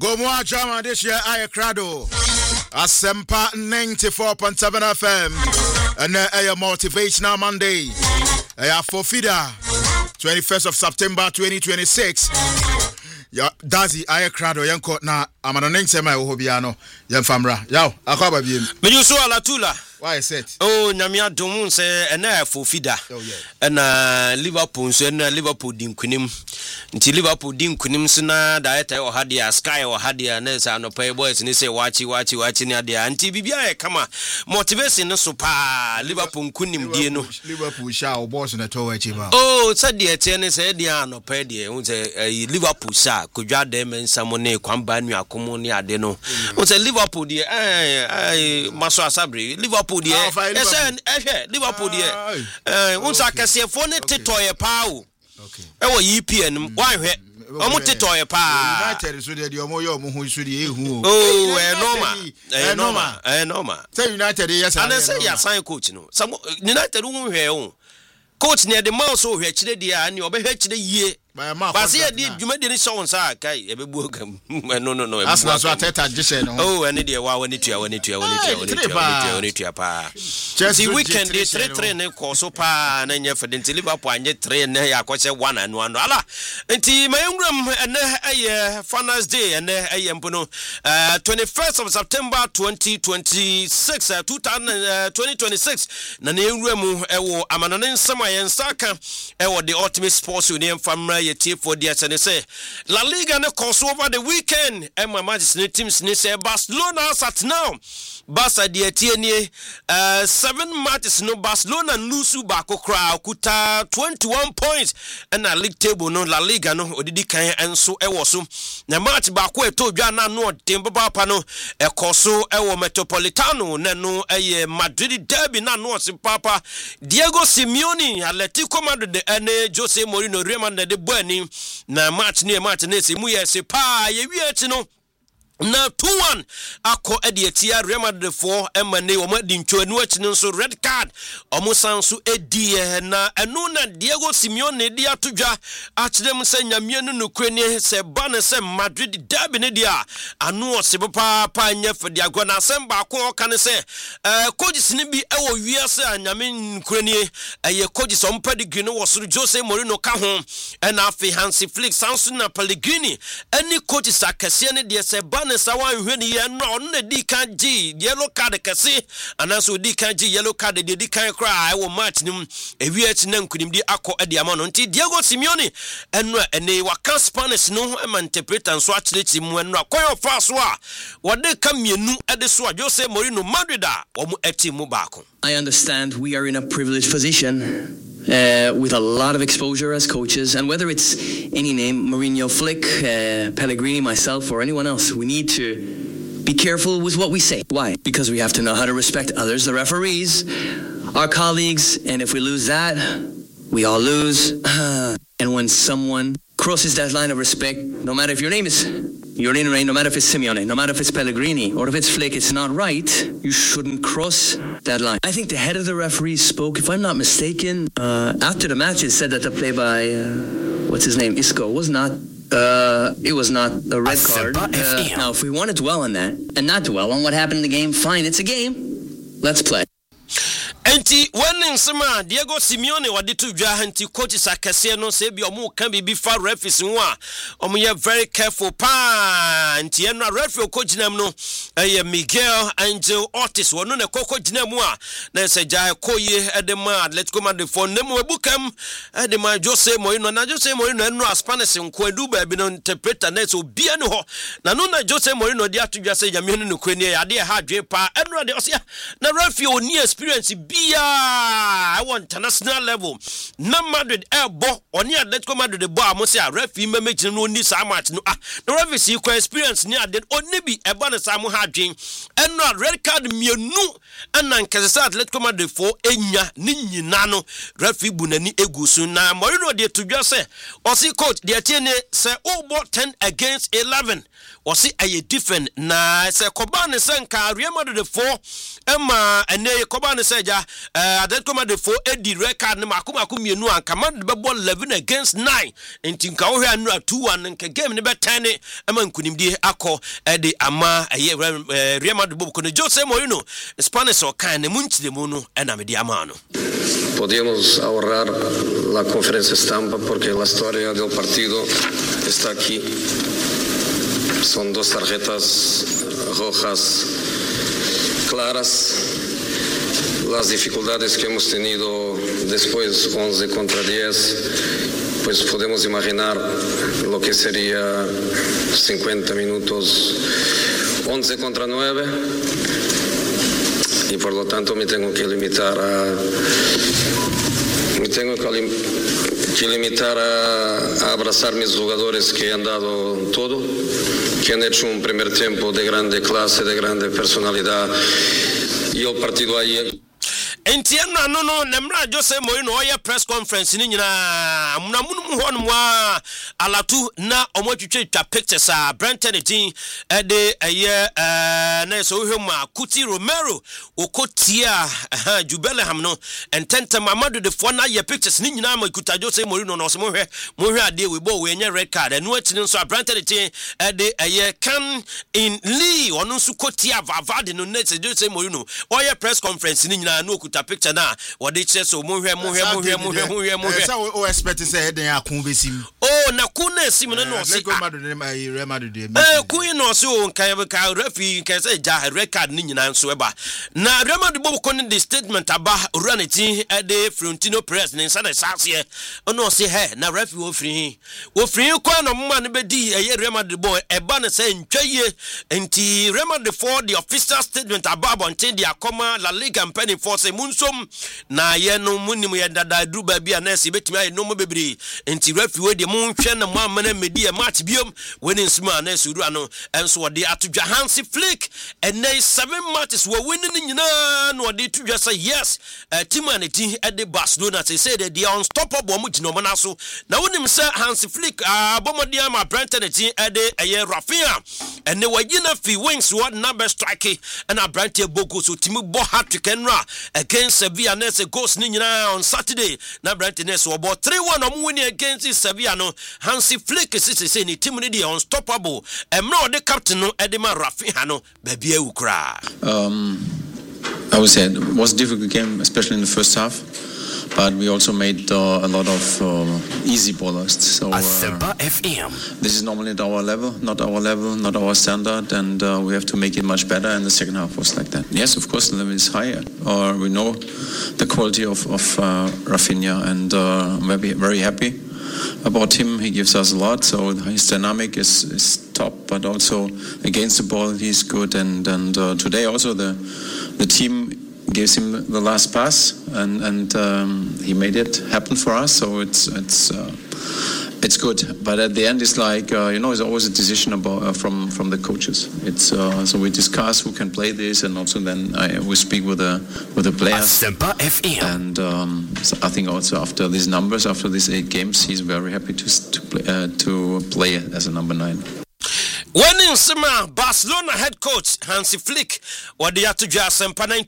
Gomoa Jama this year Ayakrado Asempa 94.7 FM and a motivational Monday. For FIDA 21st of September 2026. Ya Dazi Ayakrado yanko na amanonensema uhobiano yamfamra. Yao akwaba biem. Menyuso alatula. Why is it? Oh, nyamia domun se ena for FIDA. Ena Liverpool so ena Liverpool dinkunim. Nti Liverpool dinkunim sina daeta o hadia Sky o hadia nesa no pay boys ni se wachi ni adia. Nti bibia e kama motivation no so pa Liverpool kunim die no. Liverpool sha o boss na to wachi ba. Oh, said the tie ne se dia no pay die. Unse Liverpool sha kodwa de mensa mo ne kwamba nu akomo ni ade no. Unse Liverpool die maso asabre Liverpool die Liverpool die unsa kasefo ne tetoye pa o okay ewo EPN wan hwe omo tetoye pa United so de omo yo omo hu so de ehu oh normal say United yes and say ya sign coach no some United hu hwe o coach ne de mouse o hwe kire de a ne obehwe kire yie but say di dwumade ni show nsa kai ebebu ogam no asna so ateta gise no oh ene de wa woni tua pa Chelsea weekend dey 3-3 ne ko so pa na nya fede Liverpool anye 3 ne ya ko che 1 anu ala enti mayungram ene eye Finals Day ene eye mpono 21st of September 2026 2026 na ne nwuram ewo amanane nsama ye nsaka ewo the Ultimate Sports Union famra ye tie for the and say La Liga ne course over the weekend and my Manchester teams ne say Barcelona sat now Barca die tie ni 7 matches no Barcelona nusu bako kra kuta 21 points and a league table no La Liga no odidi kan enso ewo so na match bako eto dwa na no dem papa no ekoso ewo Metropolitano na no eye Madrid derby na no se papa Diego Simeone Atletico Madrid ene Jose Mourinho Real Madrid de boani na match ne se mu ye se pa ye wi no na 2-1 akọ edietia Real Madrid 4 emane o madi ntwanu achi nso red card omo sanso edi na enu na Diego Simeone di atodwa akirem se nyamie no nokure ne se ba ne se Madrid derby ne dia anu ose papa nya fadi agwa na semba akọ oka ne se coaches ne bi ewo wiase anyame nokure ne eye coaches on pedigree no wosoro Jose Mourinho ka ho na afi Hansi Flick sanso na Pellegrini any coaches akase ne de se ba ne sawan hwene ye no ne di kan gi yellow card kase anaso di kan gi yellow card de di kan kra I will match nim ewiachi na nkunimdi akọ ade ama no nti Diego Simeone eno ene waka Spanish no e man interpreter so akireti mu eno akoyo fa so a wode ka mienu ede so a Jose Mourinho Madrid a omo eti mu baako. I understand we are in a privileged position with a lot of exposure as coaches, and whether it's any name, Mourinho, Flick, Pellegrini, myself, or anyone else, we need to be careful with what we say. Why? Because we have to know how to respect others, the referees, our colleagues, and if we lose that, we all lose. And when someone crosses that line of respect, no matter if your name is Uribe, no matter if it's Simeone, no matter if it's Pellegrini, or if it's Flick, it's not right. You shouldn't cross that line. I think the head of the referees spoke, if I'm not mistaken, after the match, it said that the play by, what's his name, Isco, was not, it was not a red card. Now, if we want to dwell on that, and not dwell on what happened in the game, fine, it's a game. Let's play. Enti when nsema Diego Simeone wade to dwa anti coach sakase no se bi omo kan bibi fa referees ho a omo ye very careful pa anti eno referee coach nam no Miguel Angel Ortiz wono ne koko gina mu a na se jai koye edema Atletico Madrid for nemu ebukam edema Jose Mourinho na Jose Mourinho eno Spanish nko edu ba bi no interpreter na so bia ne ho na no na Jose Mourinho di atodwa se yame no kwani ya de ha dwe pa eno de osia na referee oni experience I want international level. Na Madrid ebo oni Atletico Madrid de bo amosi a referee memegine no ni sa match no the referee ko experience ni ade oni bi ebo na sa mo ha dwen eno red card mienu ana nkese Atletico Madrid fo enya ni nyina no referee bunani egusu na Mourinho de tudwa se osi coach de atiene se obo 10 against 11 osi aye different na se kobane se nka Real Madrid fo ema ene kobane se ja Atletico Madrid fo edi record ne makomako mienu anka Madrid be ball 11 against 9 enti nka wo hwe anu 2-1 nka game ne be 10 ema nkunimdie akọ edi ama aye Real Madrid bobo kono Jose Mourinho Spanish o kan ne munchide mu no ena me di ama no. Podíamos ahorrar la conferencia estampa porque la historia del partido está aquí. Son 2 tarjetas rojas claras. Las dificultades que hemos tenido después 11 contra 10, pues podemos imaginar lo que sería 50 minutos 11 contra 9. Y por lo tanto me tengo que limitar a abrazar mis jugadores que han dado todo, que han hecho un primer tiempo de grande clase, de grande personalidad, y el partido ayer. Entiana no nemra Jose Mourinho oya press conference ni nyina munamunu ho no alatu na omotwetwe twa pictures a Brenton tin de eye na so hwema Kuti Romero okotia Jubelham no ententem Amadu de fo na ye pictures ni nyina ma kuta Jose Mourinho no so mohwe ade we bo we nya red card anu atini so Brenton tin de eye kan in Lee onu so kotia vavade no net Jose Mourinho oya press conference ni nyina no ta picture na wode che so mohwe say o expect say den akun besim na kun na sim no no say Real Madrid kun no so nkan ka referee nkan say ja record ni nyina so eba na Real Madrid bobo kon the statement aba Ranity de Florentino Perez ne say sase no say he na referee wo free kwa no mma ne bedi Real Madrid boy eba ne say ntwaye enti Real Madrid for the official statement aba bonten dia koma La Liga mpeni for say munsom na ye no munim ye dada duru ba bia na se betimi aye no mo bebre enti referee we de munhwe na mo amana medi e match biom winning sma na se ru ano enso wode atodwa Hansi Flick and 7 matches were winning nyina no wode tudwa say yes team and team at the Barcelona say they are unstoppable mo gino na so na wonim say Hansi Flick abomodia ma Brenton team at the Rafinha and they were gina fi wings what number strike and a Brenton Bogo so team bo hat-trick against Sevilla Nese goes nyina on Saturday na Brenton Nese about 3-1 am winning against Sevilla no Hansi Flick say ni team ni dey unstoppable no the captain no Edema Rafinha no baby ukra I would say it was a difficult game, especially in the first half. But we also made a lot of easy ballers. So this is normally at our level, not our standard, and we have to make it much better. And the second half was like that. Yes, of course, the level is higher. We know the quality of Rafinha, and I'm very happy about him. He gives us a lot. So his dynamic is top, but also against the ball he's good. And today also the team gives him the last pass, and he made it happen for us. So it's good. But at the end, it's like it's always a decision about from the coaches. It's so we discuss who can play this, and also then we speak with the players. And so I think also after these numbers, after these 8 games, he's very happy to play as a number 9. When in Sima, Barcelona head coach Hansi Flick, what they have to just